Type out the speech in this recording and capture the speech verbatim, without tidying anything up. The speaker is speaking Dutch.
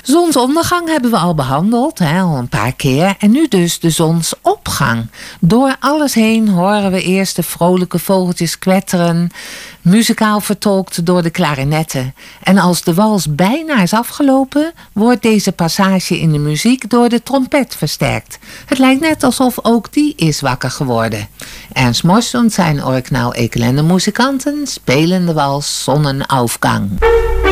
Zonsondergang hebben we al behandeld, hè, al een paar keer. En nu dus de zonsopgang. Door alles heen horen we eerst de vrolijke vogeltjes kwetteren, muzikaal vertolkt door de klarinetten. En als de wals bijna is afgelopen, wordt deze passage in de muziek door de trompet versterkt. Het lijkt net alsof ook die is wakker geworden. Ernst Mosch en zijn Original Ekelende muzikanten spelen de wals Sonnenaufgang.